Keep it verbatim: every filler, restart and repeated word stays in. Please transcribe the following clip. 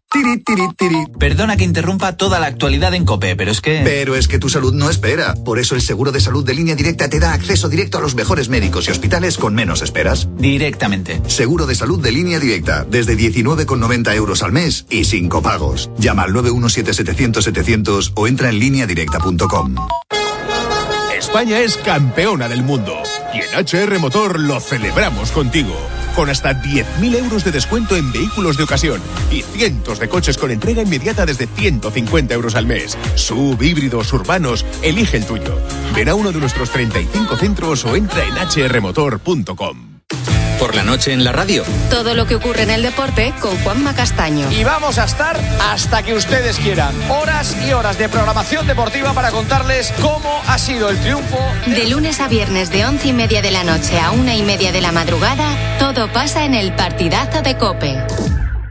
Tiri, tiri, tiri. Perdona que interrumpa toda la actualidad en COPE, pero es que... Pero es que tu salud no espera. Por eso el seguro de salud de Línea Directa te da acceso directo a los mejores médicos y hospitales con menos esperas. Directamente. Seguro de salud de Línea Directa, desde diecinueve con noventa euros al mes y sin copagos. Llama al nueve uno siete setecientos setecientos o entra en línea directa punto com. España es campeona del mundo y en H R Motor lo celebramos contigo. Con hasta diez mil euros de descuento en vehículos de ocasión y cientos de coches con entrega inmediata desde ciento cincuenta euros al mes. Sub, híbridos, urbanos, elige el tuyo. Ven a uno de nuestros treinta y cinco centros o entra en hache erre motor punto com. Por la noche en la radio. Todo lo que ocurre en el deporte con Juanma Castaño. Y vamos a estar hasta que ustedes quieran. Horas y horas de programación deportiva para contarles cómo ha sido el triunfo. De lunes a viernes de once y media de la noche a una y media de la madrugada, todo pasa en el partidazo de COPE.